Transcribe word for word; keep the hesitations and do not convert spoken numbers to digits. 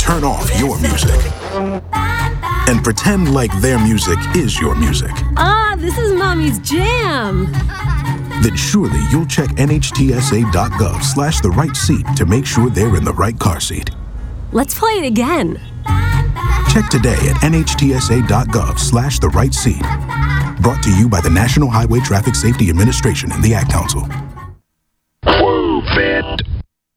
turn off your music and pretend like their music is your music. Ah, this is Mommy's jam. Then surely you'll check nhtsa.gov slash the right seat to make sure they're in the right car seat. Let's play it again. Check today at nhtsa.gov slash the right seat. Brought to you by the National Highway Traffic Safety Administration and the Ad Council. Move it.